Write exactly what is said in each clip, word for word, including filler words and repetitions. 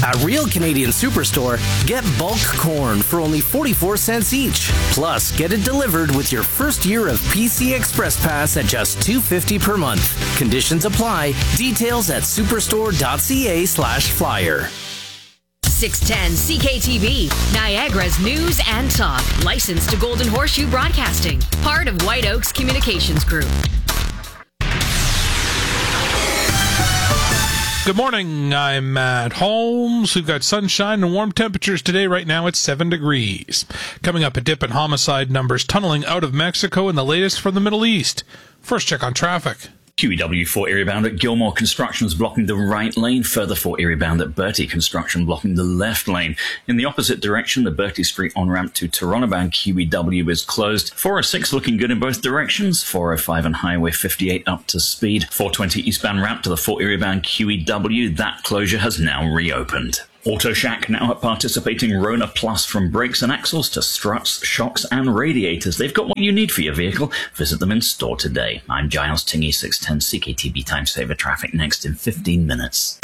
At Real Canadian Superstore, get bulk corn for only forty-four cents each. Plus, get it delivered with your first year of P C Express Pass at just two dollars and fifty cents per month. Conditions apply. Details at superstore.ca slash flyer. six ten C K T V, Niagara's news and talk. Licensed to Golden Horseshoe Broadcasting. Part of White Oaks Communications Group. Good morning. I'm Matt Holmes. We've got sunshine and warm temperatures today. Right now it's seven degrees. Coming up, a dip in homicide numbers tunneling out of Mexico and the latest from the Middle East. First check on traffic. Q E W four Erie bound at Gilmore Construction is blocking the right lane. Further four Erie bound at Bertie Construction blocking the left lane. In the opposite direction, the Bertie Street on-ramp to Toronto bound Q E W is closed. four oh six looking good in both directions. four oh five and Highway fifty-eight up to speed. four twenty eastbound ramp to the four Erie bound Q E W. That closure has now reopened. Auto Shack now at participating Rona Plus, from brakes and axles to struts, shocks and radiators. They've got what you need for your vehicle. Visit them in store today. I'm Giles Tingy, six ten C K T V Time Saver Traffic next in fifteen minutes.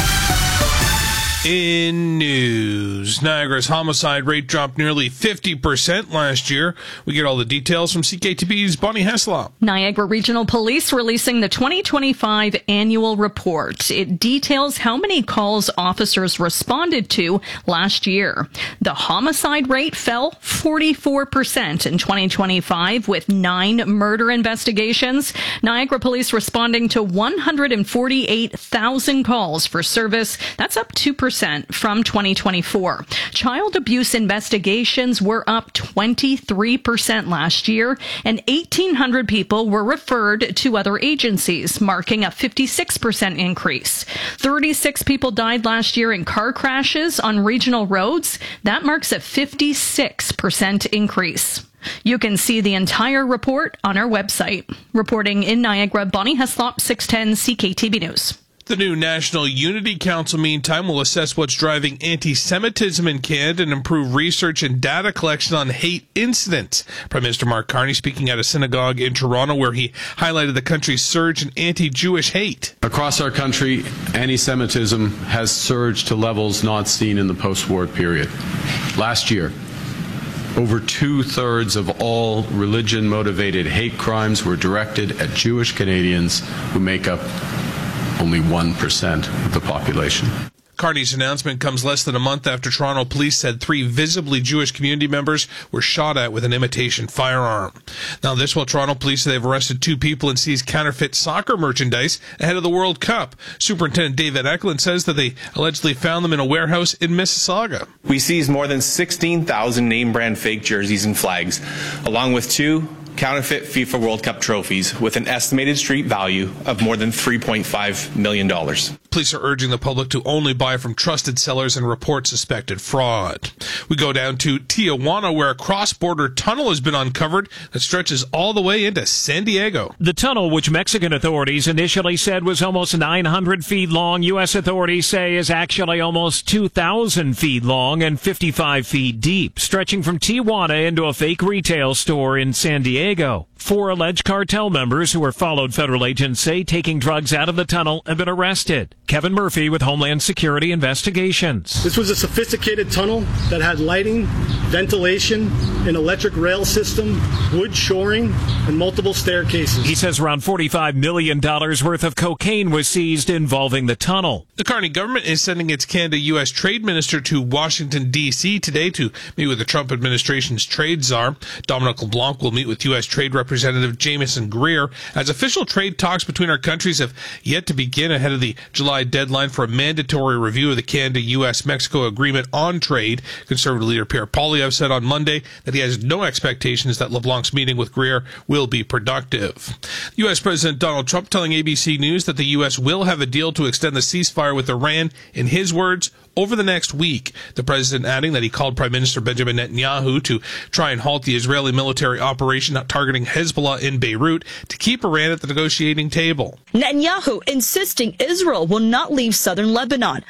In news, Niagara's homicide rate dropped nearly fifty percent last year. We get all the details from C K T V's Bonnie Heslop. Niagara Regional Police releasing the twenty twenty-five annual report. It details how many calls officers responded to last year. The homicide rate fell forty-four percent in twenty twenty-five with nine murder investigations. Niagara Police responding to one hundred forty-eight thousand calls for service. That's up two percent from twenty twenty-four. Child abuse investigations were up twenty-three percent last year, and eighteen hundred people were referred to other agencies, marking a fifty-six percent increase. thirty-six people died last year in car crashes on regional roads. That marks a fifty-six percent increase. You can see the entire report on our website. Reporting in Niagara, Bonnie Heslop, six ten C K T V News. The new National Unity Council, meantime, will assess what's driving anti-Semitism in Canada and improve research and data collection on hate incidents. Prime Minister Mark Carney speaking at a synagogue in Toronto, where he highlighted the country's surge in anti-Jewish hate. Across our country, anti-Semitism has surged to levels not seen in the post-war period. Last year, over two-thirds of all religion-motivated hate crimes were directed at Jewish Canadians, who make up only one percent of the population. Carney's announcement comes less than a month after Toronto police said three visibly Jewish community members were shot at with an imitation firearm. Now, this while Toronto police say they've arrested two people and seized counterfeit soccer merchandise ahead of the World Cup. Superintendent David Eklund says that they allegedly found them in a warehouse in Mississauga. We seized more than sixteen thousand name-brand fake jerseys and flags, along with two counterfeit FIFA World Cup trophies with an estimated street value of more than three point five million dollars. Police are urging the public to only buy from trusted sellers and report suspected fraud. We go down to Tijuana, where a cross-border tunnel has been uncovered that stretches all the way into San Diego. The tunnel, which Mexican authorities initially said was almost nine hundred feet long, U S authorities say is actually almost two thousand feet long and fifty-five feet deep, stretching from Tijuana into a fake retail store in San Diego. Four alleged cartel members who were followed, federal agents say, taking drugs out of the tunnel have been arrested. Kevin Murphy with Homeland Security Investigations. This was a sophisticated tunnel that had lighting, ventilation, an electric rail system, wood shoring, and multiple staircases. He says around forty-five million dollars worth of cocaine was seized involving the tunnel. The Carney government is sending its Canada-U S trade minister to Washington, D C today to meet with the Trump administration's trade czar. Dominic LeBlanc will meet with U S Trade Representative Jameson Greer, as official trade talks between our countries have yet to begin ahead of the July deadline for a mandatory review of the Canada-U S Mexico agreement on trade. Conservative leader Pierre Poilievre said on Monday that he has no expectations that LeBlanc's meeting with Greer will be productive. U S President Donald Trump telling A B C News that the U S will have a deal to extend the ceasefire with Iran, in his words, over the next week. The president adding that he called Prime Minister Benjamin Netanyahu to try and halt the Israeli military operation targeting Hezbollah Hezbollah in Beirut to keep Iran at the negotiating table. Netanyahu insisting Israel will not leave southern Lebanon.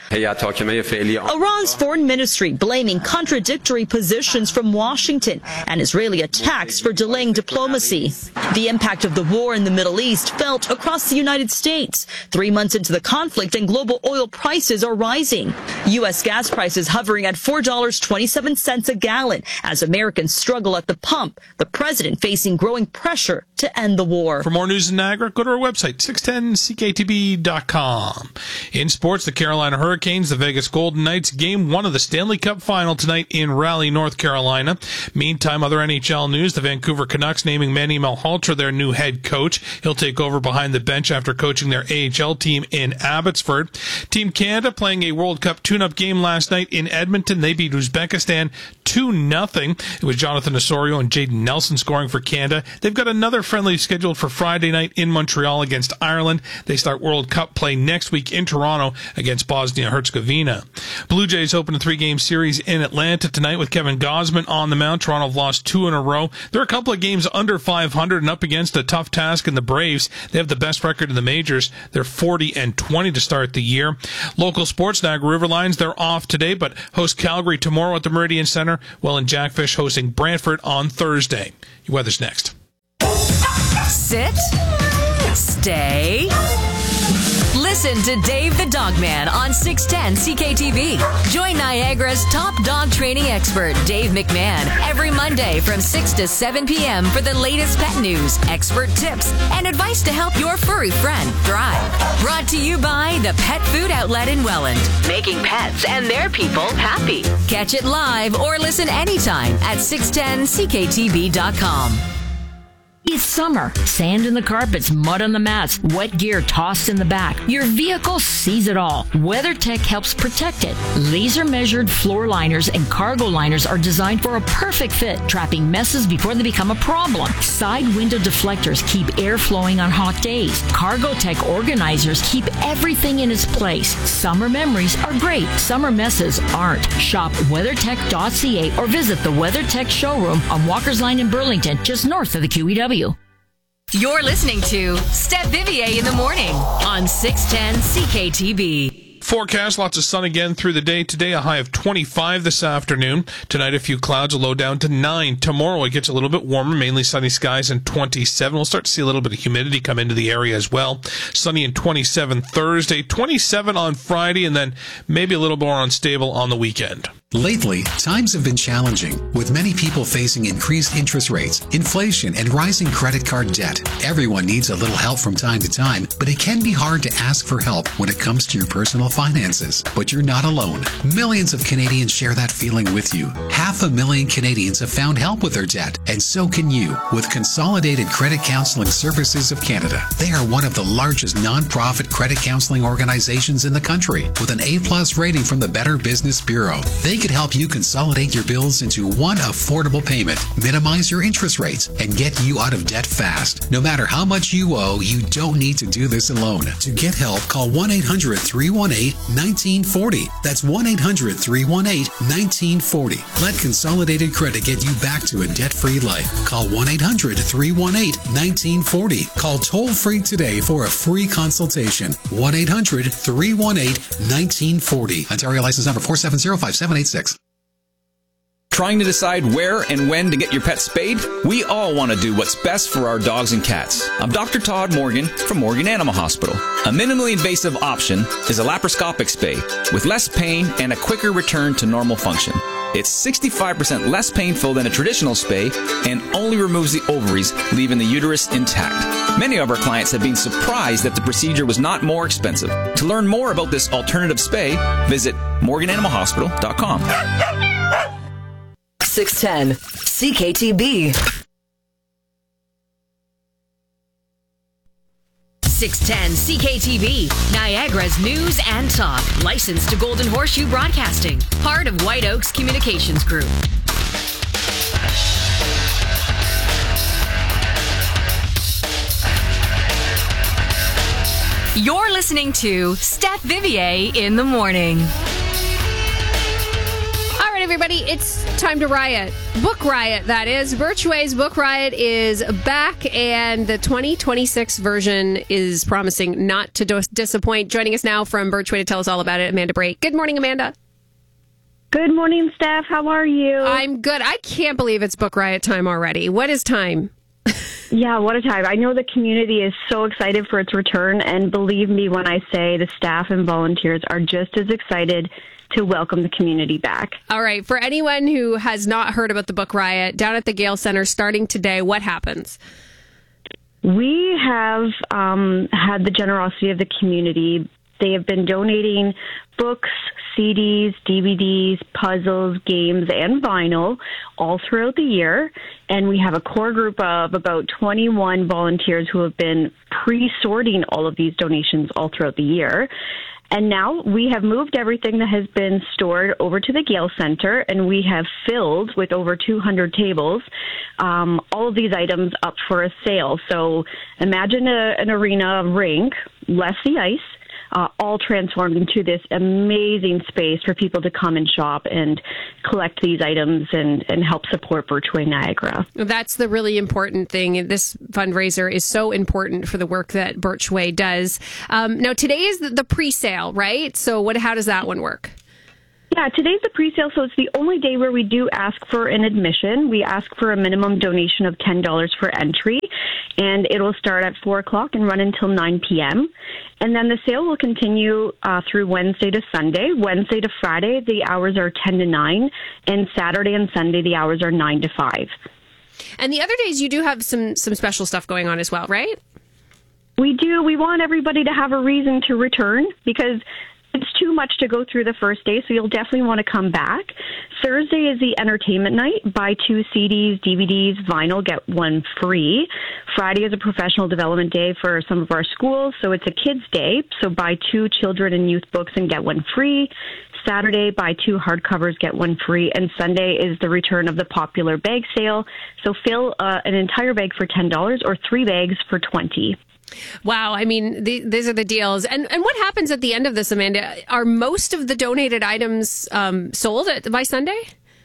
Iran's foreign ministry blaming contradictory positions from Washington and Israeli attacks for delaying diplomacy. The impact of the war in the Middle East felt across the United States. Three months into the conflict and global oil prices are rising. U S gas prices hovering at four dollars and twenty-seven cents a gallon as Americans struggle at the pump. The president facing growing pressure to end the war. For more news in Niagara, go to our website, six ten C K T B dot com. In sports, the Carolina Hurricanes, the Vegas Golden Knights, game one of the Stanley Cup final tonight in Raleigh, North Carolina. Meantime, other N H L news, the Vancouver Canucks naming Manny Malhotra their new head coach. He'll take over behind the bench after coaching their A H L team in Abbotsford. Team Canada playing a World Cup tune-up game last night in Edmonton. They beat Uzbekistan two nothing. It was Jonathan Osorio and Jaden Nelson scoring for Canada. They've got another friendly scheduled for Friday night in Montreal against Ireland. They start World Cup play next week in Toronto against Bosnia-Herzegovina. Blue Jays open a three-game series in Atlanta tonight with Kevin Gausman on the mound. Toronto have lost two in a row. They're a couple of games under five hundred and up against a tough task in the Braves. They have the best record in the majors. They're forty and twenty to start the year. Local sports, Niagara River Lions, they're off today, but host Calgary tomorrow at the Meridian Center. Well, in Jackfish hosting Brantford on Thursday. Your weather's next. Sit. Stay. Listen to Dave the Dogman on six ten C K T V. Join Niagara's top dog training expert, Dave McMahon, every Monday from six to seven p.m. for the latest pet news, expert tips, and advice to help your furry friend thrive. Brought to you by the Pet Food Outlet in Welland, making pets and their people happy. Catch it live or listen anytime at six ten C K T V dot com. It's summer. Sand in the carpets, mud on the mats, wet gear tossed in the back. Your vehicle sees it all. WeatherTech helps protect it. Laser-measured floor liners and cargo liners are designed for a perfect fit, trapping messes before they become a problem. Side window deflectors keep air flowing on hot days. CargoTech organizers keep everything in its place. Summer memories are great. Summer messes aren't. Shop weathertech dot c a or visit the WeatherTech showroom on Walker's Line in Burlington, just north of the Q E W. You're listening to Steph Vivier in the morning on six ten C K T B. Forecast, lots of sun again through the day. Today, a high of twenty-five this afternoon. Tonight, a few clouds, a low down to nine. Tomorrow, it gets a little bit warmer, mainly sunny skies and twenty-seven. We'll start to see a little bit of humidity come into the area as well. Sunny and twenty-seven Thursday, twenty-seven on Friday, and then maybe a little more unstable on the weekend. Lately, times have been challenging, with many people facing increased interest rates, inflation, and rising credit card debt. Everyone needs a little help from time to time, but it can be hard to ask for help when it comes to your personal finances. But you're not alone. Millions of Canadians share that feeling with you. Half a million Canadians have found help with their debt, and so can you, with Consolidated Credit Counseling Services of Canada. They are one of the largest non-profit credit counseling organizations in the country, with an A-plus rating from the Better Business Bureau. They could help you consolidate your bills into one affordable payment, minimize your interest rates, and get you out of debt fast. No matter how much you owe, you don't need to do this alone. To get help, call one eight hundred, three one eight, one nine four zero. That's one eight hundred, three one eight, one nine four zero. Let Consolidated Credit get you back to a debt-free life. Call one eight hundred, three one eight, one nine four zero. Call toll-free today for a free consultation. one eight hundred, three one eight, one nine four zero. Ontario license number four seven zero, five seven eight six. Trying to decide where and when to get your pet spayed? We all want to do what's best for our dogs and cats. I'm Doctor Todd Morgan from Morgan Animal Hospital. A minimally invasive option is a laparoscopic spay with less pain and a quicker return to normal function. It's sixty-five percent less painful than a traditional spay and only removes the ovaries, leaving the uterus intact. Many of our clients have been surprised that the procedure was not more expensive. To learn more about this alternative spay, visit morgan animal hospital dot com. six ten C K T B. six ten C K T V, Niagara's news and talk. Licensed to Golden Horseshoe Broadcasting. Part of White Oaks Communications Group. You're listening to Steph Vivier in the morning. right, everybody, it's time to riot. Book Riot, that is. Birchway's Book Riot is back, and the twenty twenty-six version is promising not to do- disappoint. Joining us now from Birchway to tell us all about it, Amanda Bray. Good morning, Amanda. Good morning, Steph. How are you? I'm good. I can't believe it's Book Riot time already. What is time? Yeah, what a time. I know the community is so excited for its return, and believe me when I say the staff and volunteers are just as excited to welcome the community back. All right. For anyone who has not heard about the Book Riot, down at the Gale Center starting today, what happens? We have um, had the generosity of the community. They have been donating books, C Ds, D V Ds, puzzles, games, and vinyl all throughout the year. And we have a core group of about twenty-one volunteers who have been pre-sorting all of these donations all throughout the year. And now we have moved everything that has been stored over to the Gale Center, and we have filled with over two hundred tables um, all of these items up for a sale. So imagine a, an arena rink, less the ice, Uh, all transformed into this amazing space for people to come and shop and collect these items and, and help support Birchway Niagara. That's the really important thing. This fundraiser is so important for the work that Birchway does. Um, now, today is the, the pre-sale, right? So what? How does that one work? Yeah, today's the pre-sale, so it's the only day where we do ask for an admission. We ask for a minimum donation of ten dollars for entry, and it'll start at four o'clock and run until nine p.m. And then the sale will continue uh, through Wednesday to Sunday. Wednesday to Friday, the hours are ten to nine, and Saturday and Sunday, the hours are nine to five. And the other days, you do have some, some special stuff going on as well, right? We do. We want everybody to have a reason to return, because it's too much to go through the first day, so you'll definitely want to come back. Thursday is the entertainment night. Buy two C Ds, D V Ds, vinyl, get one free. Friday is a professional development day for some of our schools, so it's a kids' day. So buy two children and youth books and get one free. Saturday, buy two hardcovers, get one free. And Sunday is the return of the popular bag sale. So fill uh, an entire bag for ten dollars or three bags for twenty dollars. Wow. I mean, the, these are the deals. And and what happens at the end of this, Amanda? Are most of the donated items um, sold at, by Sunday?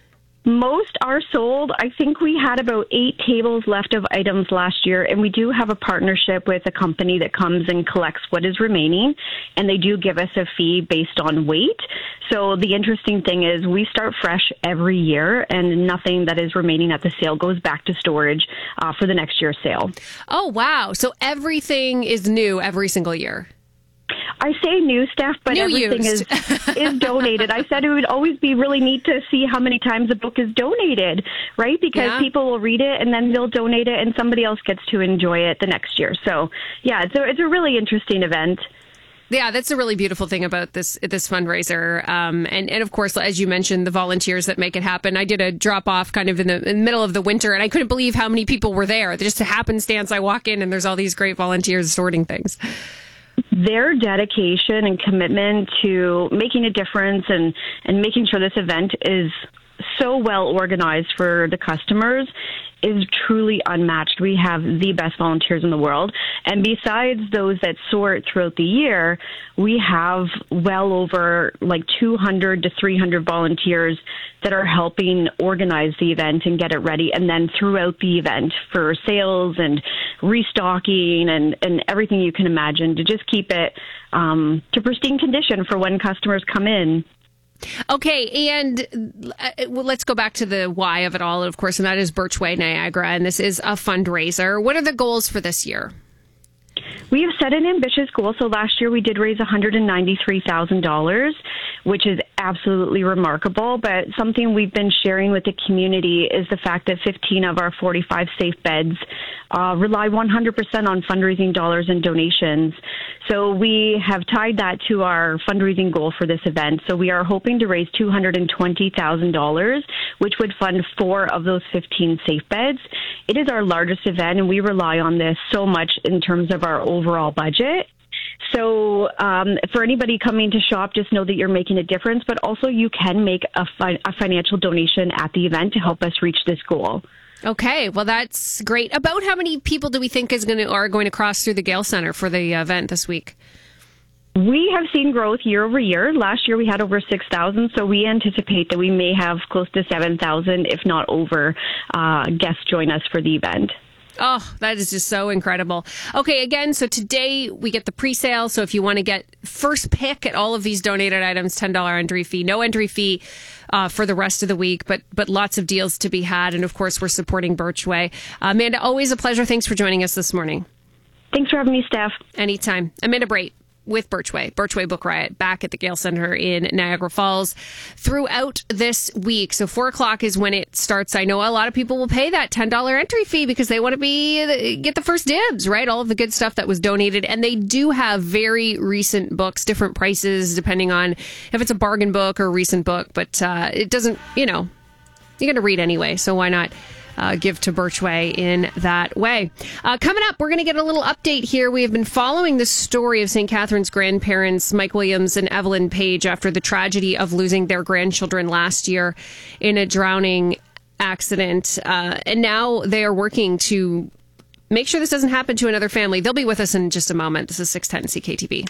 Most are sold. I think we had about eight tables left of items last year, and we do have a partnership with a company that comes and collects what is remaining, and they do give us a fee based on weight. So the interesting thing is we start fresh every year, and nothing that is remaining at the sale goes back to storage uh, for the next year's sale. Oh, wow. So everything is new every single year. I say new stuff, but new everything used. is is donated. I said it would always be really neat to see how many times a book is donated, right? Because Yeah. people will read it and then they'll donate it, and somebody else gets to enjoy it the next year. So, yeah, it's a, it's a really interesting event. Yeah, that's a really beautiful thing about this this fundraiser. Um, and, and of course, as you mentioned, the volunteers that make it happen. I did a drop off kind of in the, in the middle of the winter, and I couldn't believe how many people were there. Just a happenstance, I walk in and there's all these great volunteers sorting things. Their dedication and commitment to making a difference and, and making sure this event is so well organized for the customers is truly unmatched. We have the best volunteers in the world. And besides those that sort throughout the year, we have well over like two hundred to three hundred volunteers that are helping organize the event and get it ready. And then throughout the event for sales and restocking and, and everything you can imagine to just keep it um, to pristine condition for when customers come in. Okay, and uh, well, let's go back to the why of it all, of course, and that is Birchway Niagara, and this is a fundraiser. What are the goals for this year? We have set an ambitious goal. So last year we did raise one hundred ninety-three thousand dollars, which is absolutely remarkable. But something we've been sharing with the community is the fact that fifteen of our forty-five safe beds uh, rely one hundred percent on fundraising dollars and donations. So we have tied that to our fundraising goal for this event. So we are hoping to raise two hundred twenty thousand dollars, which would fund four of those fifteen safe beds. It is our largest event, and we rely on this so much in terms of our overall budget. So um, for anybody coming to shop, just know that you're making a difference, but also you can make a, fi- a financial donation at the event to help us reach this goal. Okay, well, that's great. About how many people do we think is going to are going to cross through the Gale Center for the event this week? We have seven ambitious goals. So last year we did raise one hundred ninety-three thousand dollars, which is absolutely remarkable. But something we've been sharing with the community is the fact that fifteen of our forty-five safe beds uh, rely one hundred percent on fundraising dollars and donations. So we have tied that to our fundraising goal for this event. So we are hoping to raise two hundred twenty thousand dollars, which would fund four of those fifteen safe beds. It is our largest event, and we rely on this so much in terms of our overall budget. So um, for anybody coming to shop, just know that you're making a difference, but also you can make a, fi- a financial donation at the event to help us reach this goal. Okay, well, that's great. About how many people do we think is going to are going to cross through the Gale Center for the event this week? We have seen growth year over year. Last year we had over six thousand, so we anticipate that we may have close to seven thousand, if not over, uh, guests join us for the event. Oh, that is just so incredible. Okay, again, so today we get the pre-sale. So if you want to get first pick at all of these donated items, ten dollars entry fee, no entry fee uh, for the rest of the week, but but lots of deals to be had. And of course, we're supporting Birchway. Uh, Amanda, always a pleasure. Thanks for joining us this morning. Thanks for having me, Steph. Anytime. Amanda Brait with Birchway, Birchway Book Riot, back at the Gale Center in Niagara Falls throughout this week. So four o'clock is when it starts. I know a lot of people will pay that ten dollars entry fee because they want to be get the first dibs, right? All of the good stuff that was donated. And they do have very recent books, different prices depending on if it's a bargain book or a recent book. But uh, it doesn't, you know, you're going to read anyway. So why not? Uh, give to Birchway in that way. Uh, coming up, we're going to get a little update here. We have been following the story of Saint Catherine's grandparents, Mike Williams and Evelyn Page, after the tragedy of losing their grandchildren last year in a drowning accident. Uh, and now they are working to make sure this doesn't happen to another family. They'll be with us in just a moment. This is six ten C K T V.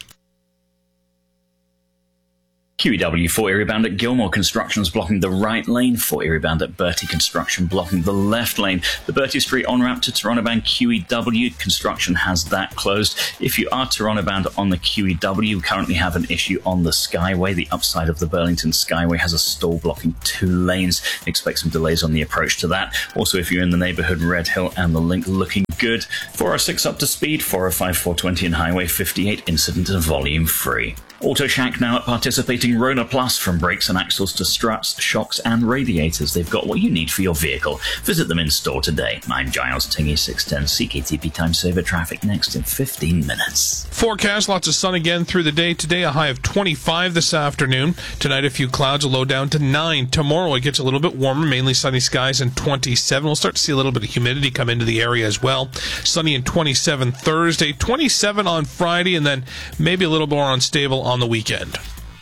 Q E W for Erie bound at Gilmore Construction is blocking the right lane. For Erie bound at Bertie Construction blocking the left lane. The Bertie Street on-ramp to Toronto bound Q E W Construction has that closed. If you are Toronto bound on the Q E W, we currently have an issue on the Skyway. The upside of the Burlington Skyway has a stall blocking two lanes. Expect some delays on the approach to that. Also, if you're in the neighbourhood, Red Hill and the Link looking good. four oh six up to speed, four oh five, four twenty and Highway fifty-eight incident and volume free. Auto Shack now at participating Rona Plus. From brakes and axles to struts, shocks and radiators, they've got what you need for your vehicle. Visit them in store today. I'm Giles Tingy, six ten C K T V Time Saver traffic next in fifteen minutes. Forecast, lots of sun again through the day. Today a high of twenty-five this afternoon. Tonight a few clouds, a low down to nine. Tomorrow it gets a little bit warmer, mainly sunny skies and twenty-seven. We'll start to see a little bit of humidity come into the area as well. Sunny and twenty-seven Thursday, twenty-seven on Friday, and then maybe a little more unstable on the weekend.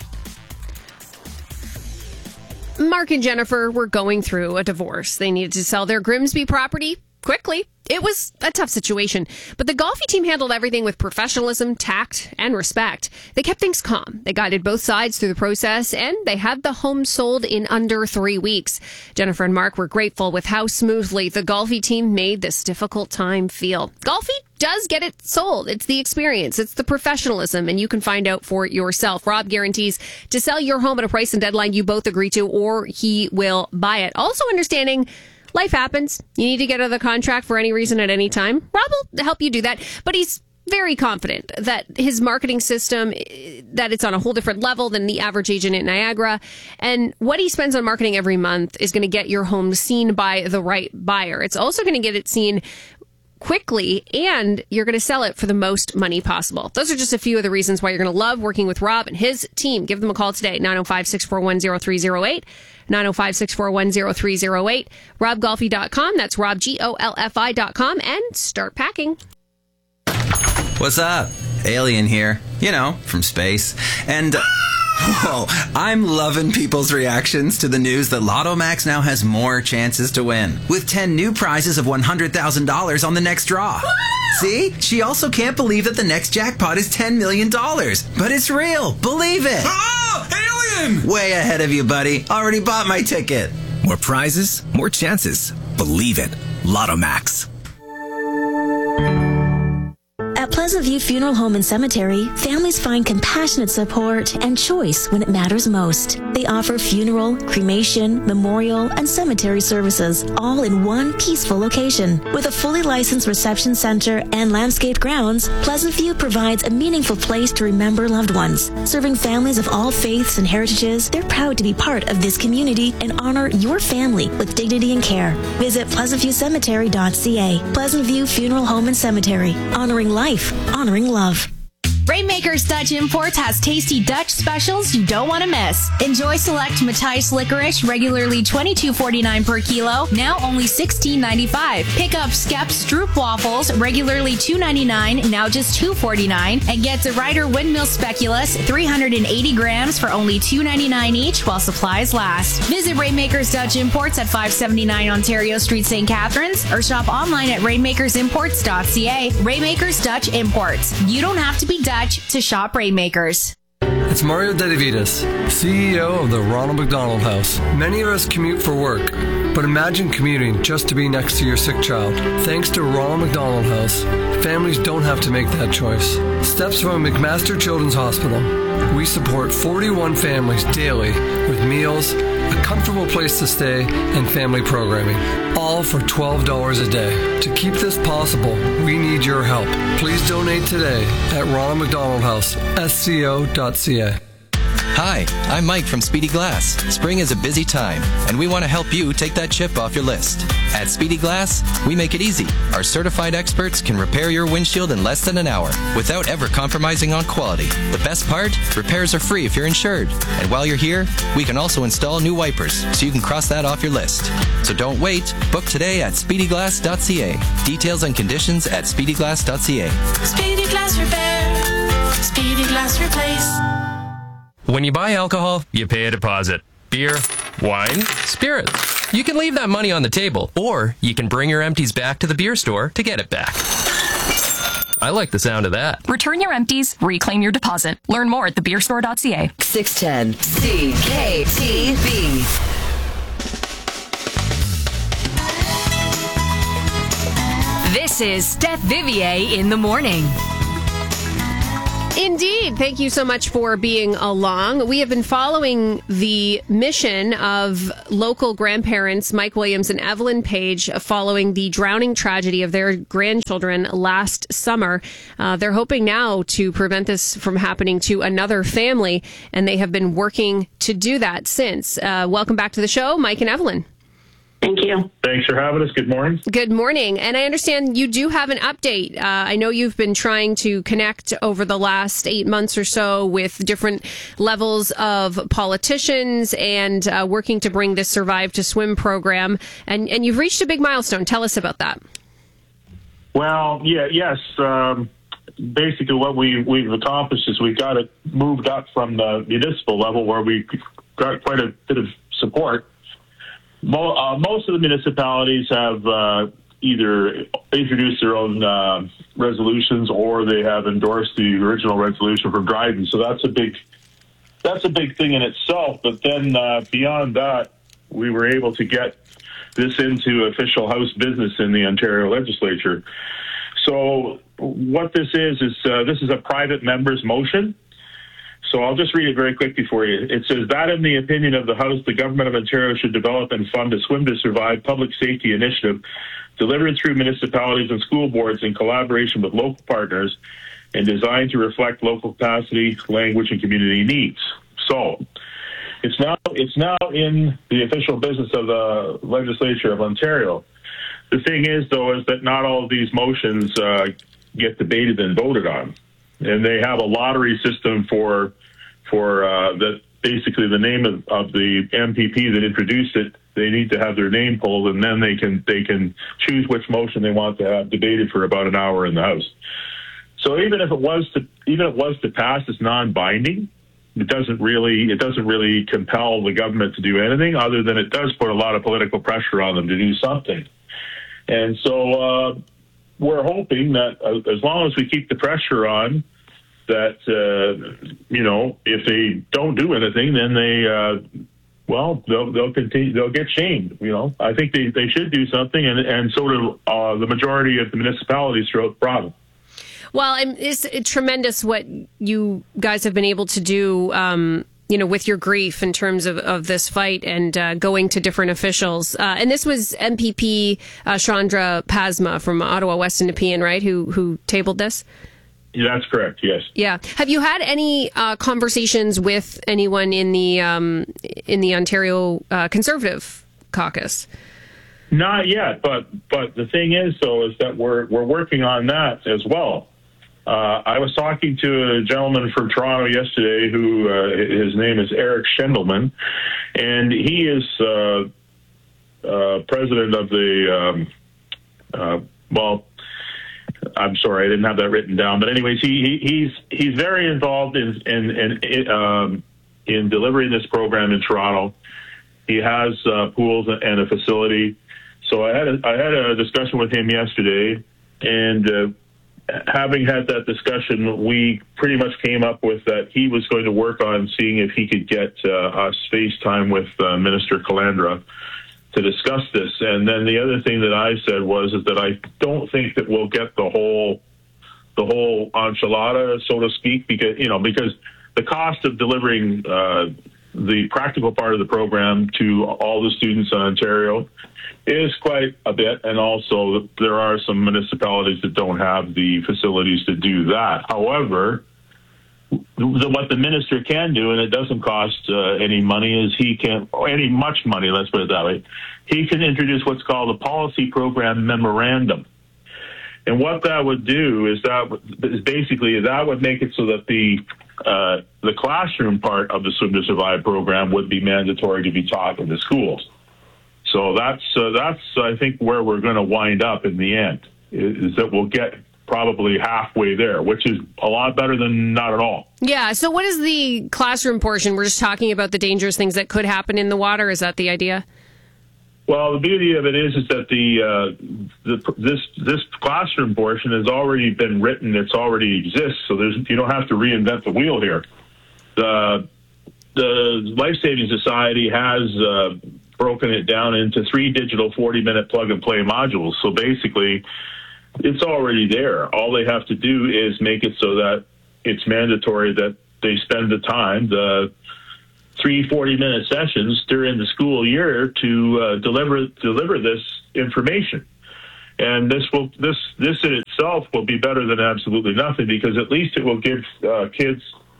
Mark and Jennifer were going through a divorce. They needed to sell their Grimsby property quickly. It was a tough situation, but the Golfi team handled everything with professionalism, tact, and respect. They kept things calm. They guided both sides through the process, and they had the home sold in under three weeks. Jennifer and Mark were grateful with how smoothly the Golfi team made this difficult time feel. Golfi does get it sold. It's the experience. It's the professionalism, and you can find out for yourself. Rob guarantees to sell your home at a price and deadline you both agree to, or he will buy it. Also understanding life happens. You need to get out of the contract for any reason at any time. Rob will help you do that, but he's very confident that his marketing system, that it's on a whole different level than the average agent at Niagara. And what he spends on marketing every month is going to get your home seen by the right buyer. It's also going to get it seen quickly, and you're going to sell it for the most money possible. Those are just a few of the reasons why you're going to love working with Rob and his team. Give them a call today, nine oh five, six four one, oh three oh eight, nine oh five, six four one, oh three oh eight, rob golfi dot com. That's Rob, G O L F I dot com, and start packing. What's up? Alien here, you know, from space. And... Uh, whoa, I'm loving people's reactions to the news that Lotto Max now has more chances to win, with ten new prizes of one hundred thousand dollars on the next draw. See? She also can't believe that the next jackpot is ten million dollars. But it's real. Believe it. Oh, alien! Way ahead of you, buddy. Already bought my ticket. More prizes, more chances. Believe it. Lotto Max. At Pleasant View Funeral Home and Cemetery, families find compassionate support and choice when it matters most. They offer funeral, cremation, memorial, and cemetery services, all in one peaceful location. With a fully licensed reception center and landscaped grounds, Pleasant View provides a meaningful place to remember loved ones. Serving families of all faiths and heritages, they're proud to be part of this community and honor your family with dignity and care. Visit pleasant view cemetery dot c a. Pleasant View Funeral Home and Cemetery, honoring life. Honoring love. Rainmakers Dutch Imports has tasty Dutch specials you don't want to miss. Enjoy select Matthijs licorice, regularly twenty-two forty-nine per kilo, now only sixteen ninety-five. Pick up Skep Stroop waffles, regularly two ninety-nine, now just two forty-nine, and get the Ryder Windmill Speculoos, three hundred eighty grams for only two ninety-nine each while supplies last. Visit Rainmakers Dutch Imports at five seventy-nine Ontario Street, Saint Catharines, or shop online at rainmakers imports dot c a. Rainmakers Dutch Imports. You don't have to be Dutch Dutch to shop Rainmakers. It's Mario Dedivitas, C E O of the Ronald McDonald House. Many of us commute for work, but imagine commuting just to be next to your sick child. Thanks to Ronald McDonald House, families don't have to make that choice. Steps from McMaster Children's Hospital. We support forty-one families daily with meals, a comfortable place to stay, and family programming, all for twelve dollars a day. To keep this possible, we need your help. Please donate today at Ronald McDonald House, S C O dot C A. Hi, I'm Mike from Speedy Glass. Spring is a busy time, and we want to help you take that chip off your list. At Speedy Glass, we make it easy. Our certified experts can repair your windshield in less than an hour without ever compromising on quality. The best part? Repairs are free if you're insured. And while you're here, we can also install new wipers, so you can cross that off your list. So don't wait. Book today at speedy glass dot c a. Details and conditions at speedy glass dot c a. Speedy Glass Repair. Speedy Glass Replace. When you buy alcohol, you pay a deposit. Beer, wine, spirits. You can leave that money on the table, or you can bring your empties back to the beer store to get it back. I like the sound of that. Return your empties, reclaim your deposit. Learn more at the beer store dot c a. six ten C K T V. This is Steph Vivier in the morning. Indeed. Thank you so much for being along. We have been following the mission of local grandparents Mike Williams and Evelyn Page following the drowning tragedy of their grandchildren last summer. Uh, they're hoping now to prevent this from happening to another family, and they have been working to do that since. Uh, welcome back to the show, Mike and Evelyn. Thank you. Thanks for having us. Good morning. Good morning. And I understand you do have an update. Uh, I know you've been trying to connect over the last eight months or so with different levels of politicians and uh, working to bring this Survive to Swim program. And, and you've reached a big milestone. Tell us about that. Well, yeah, yes. Um, basically, what we, we've accomplished is we got it moved up from the municipal level where we got quite a bit of support. Mo- uh, most of the municipalities have uh, either introduced their own uh, resolutions or they have endorsed the original resolution for Dryden. So that's a big, that's a big thing in itself. But then uh, beyond that, we were able to get this into official House business in the Ontario legislature. So what this is is uh, this is a private member's motion. So I'll just read it very quickly for you. It says that in the opinion of the House, the Government of Ontario should develop and fund a Swim to Survive public safety initiative delivered through municipalities and school boards in collaboration with local partners and designed to reflect local capacity, language, and community needs. So it's now, it's now in the official business of the legislature of Ontario. The thing is, though, is that not all of these motions uh, get debated and voted on. And they have a lottery system for for uh, that. Basically, the name of, of the M P P that introduced it, they need to have their name pulled, and then they can they can choose which motion they want to have debated for about an hour in the House. So even if it was to even if it was to pass, it's non-binding. It doesn't really it doesn't really compel the government to do anything, other than it does put a lot of political pressure on them to do something. And so uh, we're hoping that uh, as long as we keep the pressure on, that, uh, you know, if they don't do anything, then they, uh, well, they'll, they'll continue, they'll get shamed. You know, I think they, they should do something, and, and so do uh, the majority of the municipalities throughout the province. Well, it's tremendous what you guys have been able to do, um, you know, with your grief in terms of, of this fight and uh, going to different officials. Uh, and this was M P P uh, Chandra Pasma from Ottawa West and Nepean, right, who who tabled this? Yeah, that's correct, yes. Yeah. Have you had any uh, conversations with anyone in the um, in the Ontario uh, Conservative caucus? Not yet, but but the thing is, though, is that we're we're working on that as well. Uh, I was talking to a gentleman from Toronto yesterday who uh, his name is Eric Schendelman, and he is uh, uh, president of the um, uh, well. I'm sorry, I didn't have that written down. But anyways, he, he he's he's very involved in in in, um, in delivering this program in Toronto. He has uh, pools and a facility. So I had a, I had a discussion with him yesterday, and uh, having had that discussion, we pretty much came up with that he was going to work on seeing if he could get uh, us FaceTime with uh, Minister Calandra to discuss this. And then the other thing that I said was is that I don't think that we'll get the whole the whole enchilada, so to speak, because you know because the cost of delivering uh, the practical part of the program to all the students in Ontario is quite a bit, and also there are some municipalities that don't have the facilities to do that. However, the, what the minister can do, and it doesn't cost uh, any money, is he can, or any much money, let's put it that way, he can introduce what's called a policy program memorandum. And what that would do is that is basically that would make it so that the uh, the classroom part of the Swim to Survive program would be mandatory to be taught in the schools. So that's uh, that's I think where we're going to wind up in the end is, is that we'll get probably halfway there, which is a lot better than not at all. Yeah. So what is the classroom portion? We're just talking about the dangerous things that could happen in the water. Is that the idea? Well, the beauty of it is is that the, uh, the this this classroom portion has already been written. It's already exists. So there's you don't have to reinvent the wheel here. The the Life Saving Society has uh, broken it down into three digital forty-minute plug-and-play modules. So basically, it's already there. All they have to do is make it so that it's mandatory that they spend the time, the three forty-minute sessions during the school year to uh, deliver deliver this information. And this will this this in itself will be better than absolutely nothing, because at least it will give uh, kids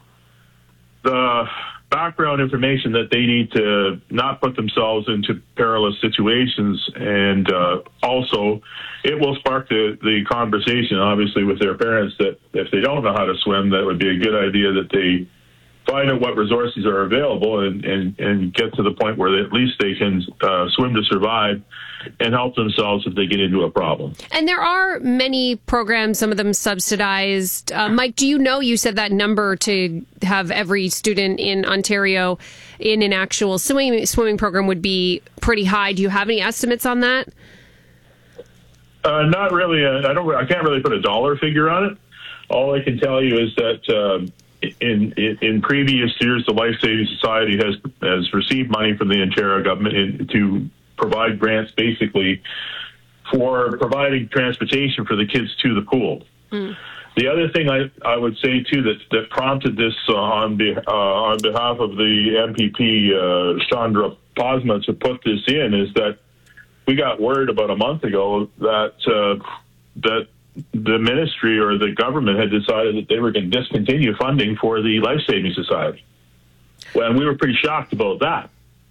the background information that they need to not put themselves into perilous situations. And uh, also, it will spark the, the conversation, obviously, with their parents that if they don't know how to swim, that would be a good idea that they find out what resources are available and, and, and get to the point where they, at least they can uh, swim to survive and help themselves if they get into a problem. And there are many programs, some of them subsidized. Uh, Mike, do you know, you said that number to have every student in Ontario in an actual swimming swimming program would be pretty high. Do you have any estimates on that? Uh, not really. Uh, I don't. I can't really put a dollar figure on it. All I can tell you is that uh, in, in in previous years, the Life Saving Society has has received money from the Ontario government in, to provide grants, basically for providing transportation for the kids to the pool. Mm. The other thing I, I would say too that that prompted this uh, on be, uh, on behalf of the M P P uh, Chandra Pasma to put this in is that we got word about a month ago that uh, that the ministry or the government had decided that they were going to discontinue funding for the Life Saving Society. Well, and we were pretty shocked about that.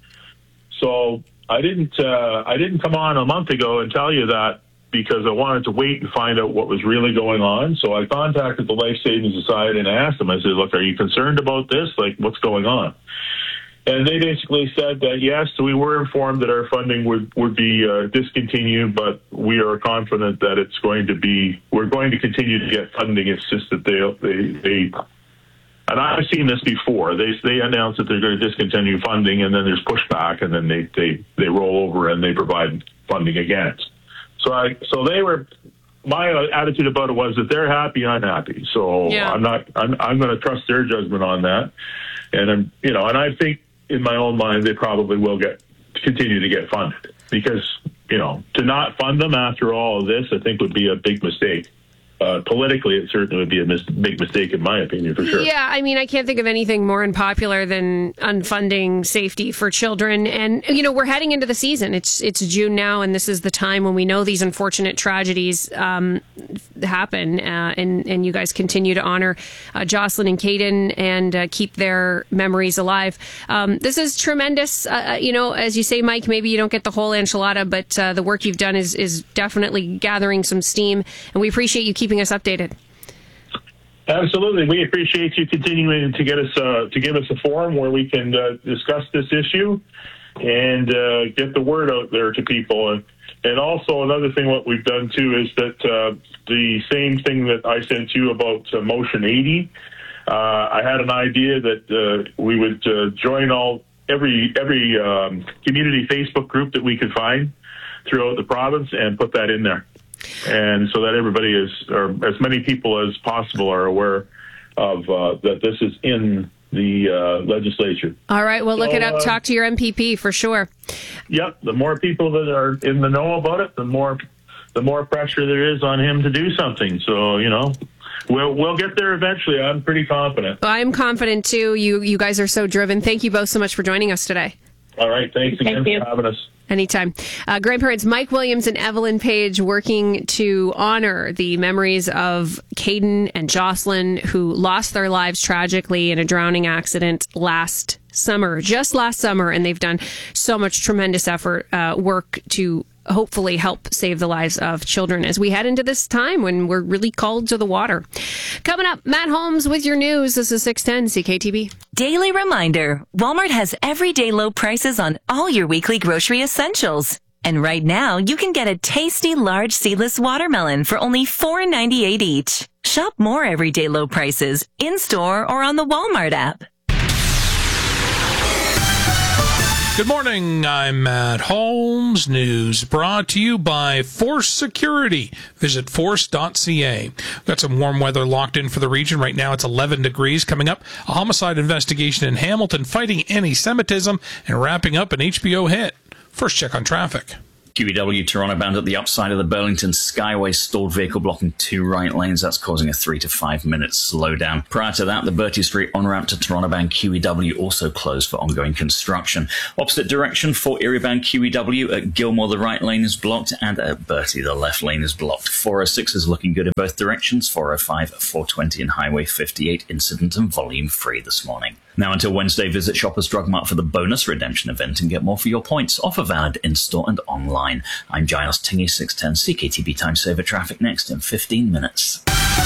So I didn't uh, I didn't come on a month ago and tell you that because I wanted to wait and find out what was really going on. So I contacted the Life Saving Society and I asked them, I said, look, are you concerned about this? Like, what's going on? And they basically said that, yes, we were informed that our funding would, would be uh, discontinued, but we are confident that it's going to be, we're going to continue to get funding. It's just that they, they, they and I've seen this before. They they announce that they're going to discontinue funding, and then there's pushback, and then they, they, they roll over and they provide funding again. So I so they were. My attitude about it was that they're happy, I'm happy. So yeah. I'm not. I'm I'm going to trust their judgment on that, and I'm you know, and I think in my own mind they probably will get continue to get funded because you know to not fund them after all of this, I think would be a big mistake. Uh, politically, it certainly would be a mis- big mistake, in my opinion, for sure. Yeah, I mean, I can't think of anything more unpopular than unfunding safety for children. And, you know, we're heading into the season. It's it's June now, and this is the time when we know these unfortunate tragedies um, happen. Uh, and, and you guys continue to honor uh, Jocelyn and Caden and uh, keep their memories alive. Um, this is tremendous. Uh, you know, as you say, Mike, maybe you don't get the whole enchilada, but uh, the work you've done is, is definitely gathering some steam. And we appreciate you keeping us updated. Absolutely, we appreciate you continuing to get us uh, to give us a forum where we can uh, discuss this issue and uh, get the word out there to people. And, and also another thing, what we've done too is that uh, the same thing that I sent you about uh, Motion eighty. Uh, I had an idea that uh, we would uh, join all every every um, community Facebook group that we could find throughout the province and put that in there. and so that everybody is, or as many people as possible are aware of uh, that this is in the uh, legislature. All right, well, look so, it up. Uh, Talk to your M P P for sure. Yep, the more people that are in the know about it, the more the more pressure there is on him to do something. So, you know, we'll we'll get there eventually. I'm pretty confident. Well, I'm confident too. You you guys are so driven. Thank you both so much for joining us today. All right, thanks again Thank for having us. Anytime. Uh, grandparents Mike Williams and Evelyn Page working to honor the memories of Caden and Jocelyn, who lost their lives tragically in a drowning accident last summer, just last summer. And they've done so much tremendous effort, uh, work to hopefully help save the lives of children as we head into this time when we're really called to the water. Coming up, Matt Holmes with your news. This is six ten C K T B. Daily reminder, Walmart has everyday low prices on all your weekly grocery essentials. And right now, you can get a tasty large seedless watermelon for only four ninety-eight each. Shop more everyday low prices in-store or on the Walmart app. Good morning, I'm Matt Holmes. News brought to you by Force Security. Visit force dot c a. We've got some warm weather locked in for the region. Right now it's eleven degrees. Coming up, a homicide investigation in Hamilton, fighting anti-Semitism, and wrapping up an H B O hit. First check on traffic. Q E W Toronto bound at the upside of the Burlington Skyway, stalled vehicle blocking two right lanes. That's causing a three to five minute slowdown. Prior to that, the Bertie Street on-ramp to Toronto bound Q E W also closed for ongoing construction. Opposite direction for Erie bound Q E W at Gilmore, the right lane is blocked, and at Bertie, the left lane is blocked. four oh six is looking good in both directions. four oh five, four twenty and Highway fifty-eight, incident and volume free this morning. Now until Wednesday, visit Shoppers Drug Mart for the bonus redemption event and get more for your points. Offer valid in-store and online. I'm Giles Tingy, six ten C K T B Time Saver. Traffic next in fifteen minutes.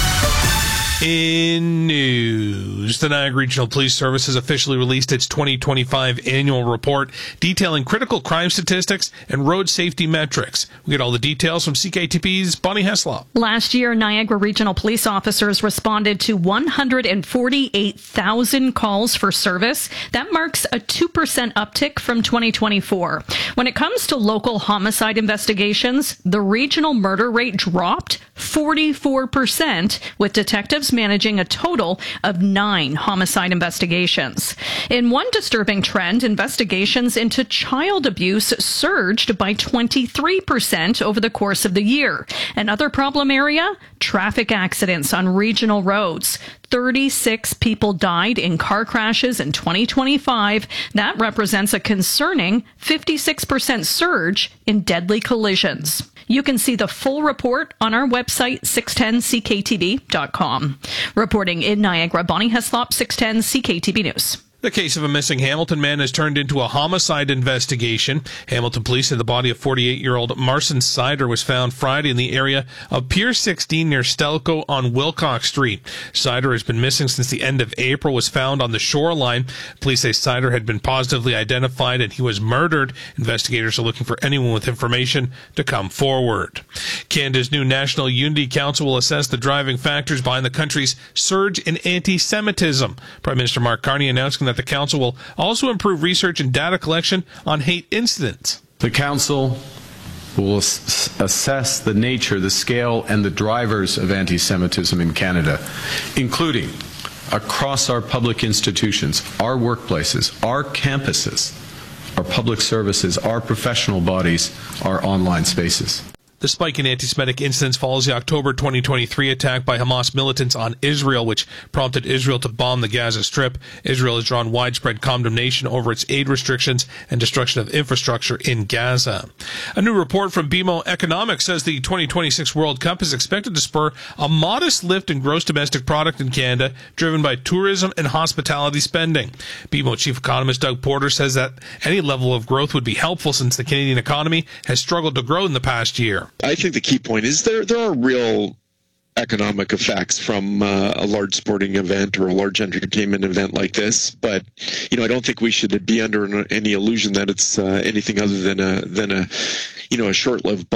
In news, the Niagara Regional Police Service has officially released its twenty twenty-five annual report detailing critical crime statistics and road safety metrics. We get all the details from C K T P's Bonnie Heslop. Last year, Niagara Regional Police officers responded to one hundred forty-eight thousand calls for service. That marks a two percent uptick from twenty twenty-four. When it comes to local homicide investigations, the regional murder rate dropped forty-four percent, with detectives managing a total of nine homicide investigations. In one disturbing trend, investigations into child abuse surged by twenty-three percent over the course of the year. Another problem area, traffic accidents on regional roads. thirty-six people died in car crashes in twenty twenty-five. That represents a concerning fifty-six percent surge in deadly collisions. You can see the full report on our website, six ten C K T B dot com. Reporting in Niagara, Bonnie Heslop, six ten C K T B News. The case of a missing Hamilton man has turned into a homicide investigation. Hamilton police said the body of forty-eight-year-old Marcin Sider was found Friday in the area of Pier sixteen near Stelco on Wilcox Street. Sider has been missing since the end of April, was found on the shoreline. Police say Sider had been positively identified and he was murdered. Investigators are looking for anyone with information to come forward. Canada's new National Unity Council will assess the driving factors behind the country's surge in anti-Semitism. Prime Minister Mark Carney announcing that the council will also improve research and data collection on hate incidents. The council will s- assess the nature, the scale, and the drivers of anti-Semitism in Canada, including across our public institutions, our workplaces, our campuses, our public services, our professional bodies, our online spaces. The spike in anti-Semitic incidents follows the October twenty twenty-three attack by Hamas militants on Israel, which prompted Israel to bomb the Gaza Strip. Israel has drawn widespread condemnation over its aid restrictions and destruction of infrastructure in Gaza. A new report from B M O Economics says the twenty twenty-six World Cup is expected to spur a modest lift in gross domestic product in Canada, driven by tourism and hospitality spending. B M O chief economist Doug Porter says that any level of growth would be helpful since the Canadian economy has struggled to grow in the past year. I think the key point is there there are real economic effects from uh, a large sporting event or a large entertainment event like this, but you know I don't think we should be under any illusion that it's uh, anything other than a than a you know a short-lived bump.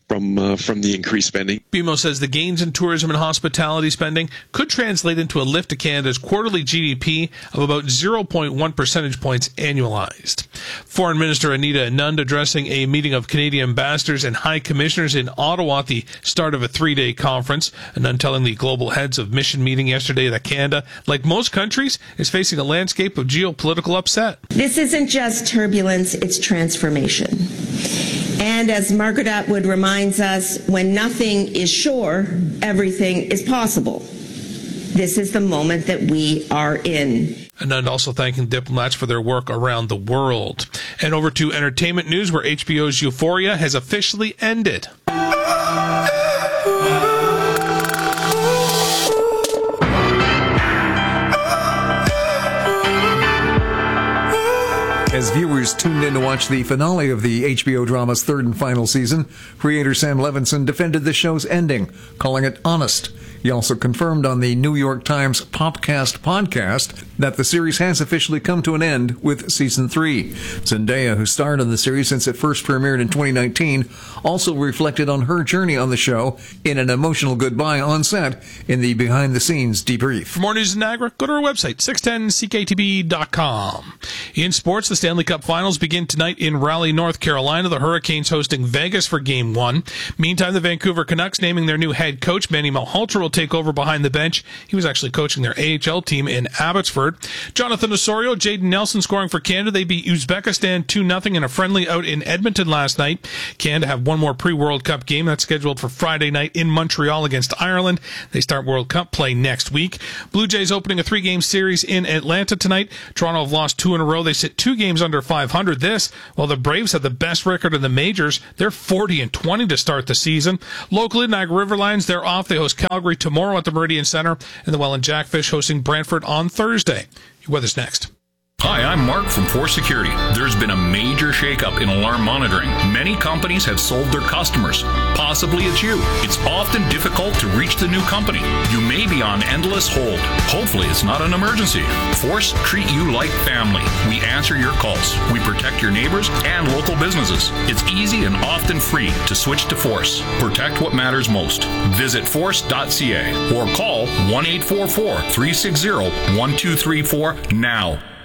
from uh, from the increased spending. B M O says the gains in tourism and hospitality spending could translate into a lift to Canada's quarterly G D P of about zero point one percentage points annualized. Foreign Minister Anita Anand addressing a meeting of Canadian ambassadors and high commissioners in Ottawa at the start of a three-day conference. Anand telling the global heads of mission meeting yesterday that Canada, like most countries, is facing a landscape of geopolitical upset. This isn't just turbulence, it's transformation. And as Margaret Atwood reminds us, when nothing is sure, everything is possible. This is the moment that we are in. And also thanking diplomats for their work around the world. And over to entertainment news, where H B O's Euphoria has officially ended. As viewers tuned in to watch the finale of the H B O drama's third and final season, creator Sam Levinson defended the show's ending, calling it honest. He also confirmed on the New York Times Popcast podcast that the series has officially come to an end with season three. Zendaya, who starred in the series since it first premiered in twenty nineteen, also reflected on her journey on the show in an emotional goodbye on set in the behind-the-scenes debrief. For more news in Niagara, go to our website, six ten C K T B dot com. In sports, the Stanley Cup Finals begin tonight in Raleigh, North Carolina. The Hurricanes hosting Vegas for Game one. Meantime, the Vancouver Canucks naming their new head coach. Manny Malhotra will take over behind the bench. He was actually coaching their A H L team in Abbotsford. Jonathan Osorio, Jaden Nelson scoring for Canada. They beat Uzbekistan two nothing in a friendly out in Edmonton last night. Canada have one more pre-World Cup game that's scheduled for Friday night in Montreal against Ireland. They start World Cup play next week. Blue Jays opening a three-game series in Atlanta tonight. Toronto have lost two in a row. They sit two games under five hundred. This, while the Braves have the best record in the majors. They're forty and twenty to start the season. Locally, Niagara River Lions, they're off. They host Calgary tomorrow at the Meridian Center, and the Welland Jackfish hosting Brantford on Thursday. Your weather's next. Hi, I'm Mark from Force Security. There's been a major shakeup in alarm monitoring. Many companies have sold their customers. Possibly it's you. It's often difficult to reach the new company. You may be on endless hold. Hopefully it's not an emergency. Force treat you like family. We answer your calls. We protect your neighbors and local businesses. It's easy and often free to switch to Force. Protect what matters most. Visit force dot c a or call one eight four four, three six zero, one two three four now.